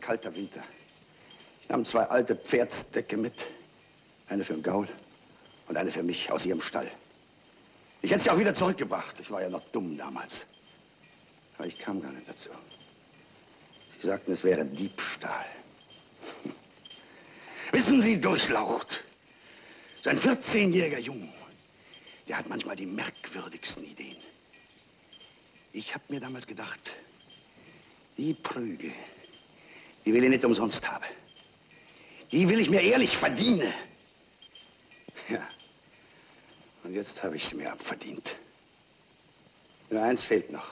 kalter Winter. Ich nahm 2 alte Pferdsdecke mit. Eine für den Gaul und eine für mich aus ihrem Stall. Ich hätte sie auch wieder zurückgebracht. Ich war ja noch dumm damals. Aber ich kam gar nicht dazu. Sie sagten, es wäre Diebstahl. Wissen Sie, Durchlaucht, so ein 14-jähriger Junge, der hat manchmal die merkwürdigsten Ideen. Ich habe mir damals gedacht, die Prügel, die will ich nicht umsonst haben. Die will ich mir ehrlich verdienen. Ja, und jetzt habe ich sie mir abverdient. Nur eins fehlt noch.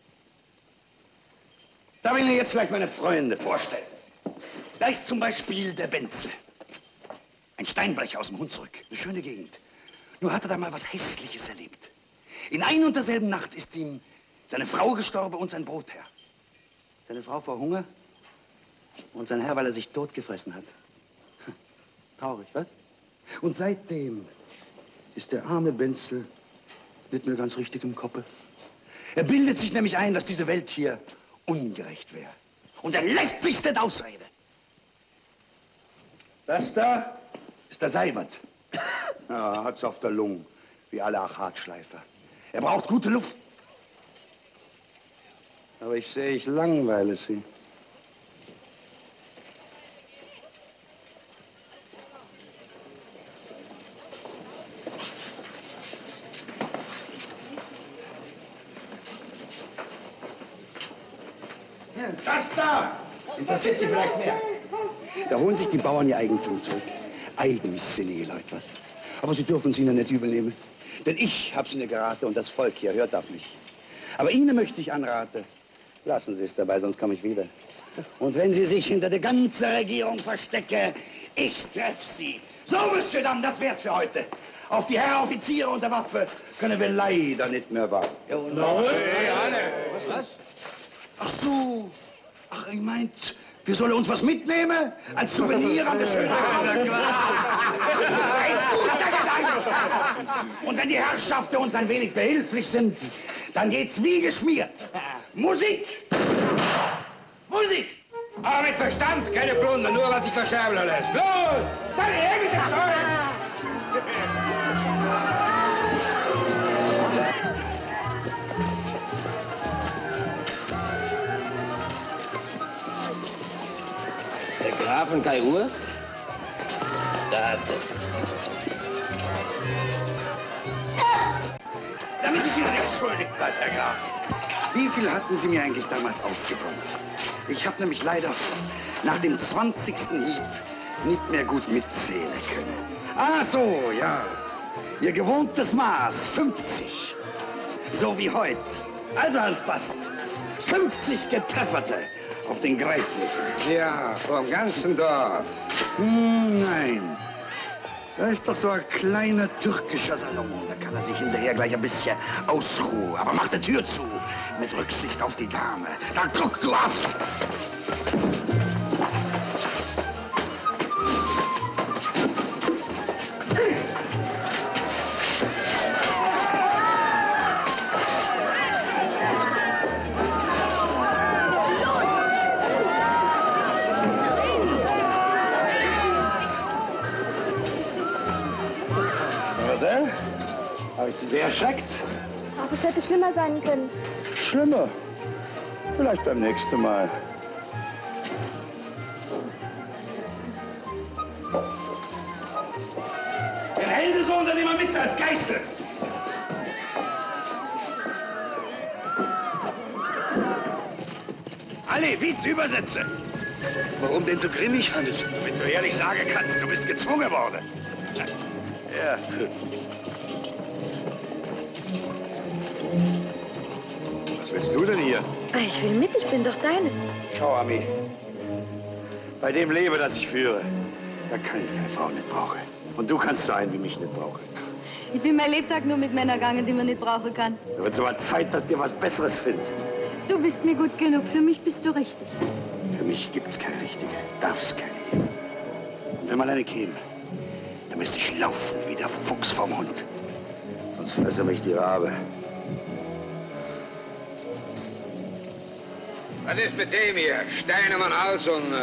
Da will ich Ihnen jetzt vielleicht meine Freunde vorstellen. Da ist zum Beispiel der Benzel. Ein Steinbrecher aus dem Hunsrück. Eine schöne Gegend. Nur hat er da mal was Hässliches erlebt. In ein und derselben Nacht ist ihm seine Frau gestorben und sein Brotherr. Seine Frau vor Hunger und sein Herr, weil er sich totgefressen hat. Traurig, was? Und seitdem ist der arme Benzel nicht mehr ganz richtig im Kopf. Er bildet sich nämlich ein, dass diese Welt hier ungerecht wäre. Und er lässt sich's nicht ausreden. Das da ist der Seibert. Ja, hat's auf der Lunge, wie alle Achatschleifer. Er braucht gute Luft. Aber ich sehe, ich langweile Sie. Das da interessiert Sie vielleicht mehr. Da holen sich die Bauern ihr Eigentum zurück. Eigensinnige Leute, was? Aber Sie dürfen es ihnen nicht übel nehmen. Denn ich hab's ihnen geraten und das Volk hier hört auf mich. Aber Ihnen möchte ich anraten, lassen Sie es dabei, sonst komme ich wieder. Und wenn Sie sich hinter der ganzen Regierung verstecken, ich treff Sie. So, Monsieur Damm, das wär's für heute. Auf die Herren Offiziere und der Waffe können wir leider nicht mehr warten. Ja, und alle. Was? Ach so. Ach, ich meint, wir sollen uns was mitnehmen? Als Souvenir an der schönen Abend. Ein guter Gedanke. Und wenn die Herrschaften uns ein wenig behilflich sind, dann geht's wie geschmiert. Musik! Musik! Aber mit Verstand, keine Plunder, nur was sich verscherbeln lässt. Los! Dann her mit dem Zeug! Der Graf und keine Uhr? Da hast du. Damit ich Ihnen nichts schuldig bleibe, Herr Graf. Wie viel hatten Sie mir eigentlich damals aufgebrummt? Ich habe nämlich leider nach dem 20. Hieb nicht mehr gut mitzählen können. Ah, so, ja. Ihr gewohntes Maß, 50. So wie heute. Also, Hans Bast, 50 Getrefferte auf den Greiflichen. Ja, vom ganzen Dorf. Nein. Da ist doch so ein kleiner türkischer Salon. Da kann er sich hinterher gleich ein bisschen ausruhen. Aber mach die Tür zu, mit Rücksicht auf die Dame. Da guck du ab! Habe ich Sie sehr erschreckt? Ach, es hätte schlimmer sein können. Schlimmer? Vielleicht beim nächsten Mal. Den Heldesohn, dann immer mit als Geißel. Alle, bitte, übersetze. Warum denn so grimmig, Hannes? Damit du ehrlich sagen kannst, du bist gezwungen worden. Ja, gut. Was willst du denn hier? Ich will mit, ich bin doch deine. Schau, Ami. Bei dem Leben, das ich führe, da kann ich keine Frau nicht brauchen. Und du kannst so einen wie mich nicht brauchen. Ich bin mein Lebtag nur mit Männern gegangen, die man nicht brauchen kann. Da wird es aber Zeit, dass du dir was Besseres findest. Du bist mir gut genug, für mich bist du richtig. Für mich gibt's keine richtige, darf's keine geben. Und wenn mal eine käme, dann müsste ich laufen wie der Fuchs vom Hund. Sonst fresse mich die Rabe. Was ist mit dem hier? Steinemann Hals und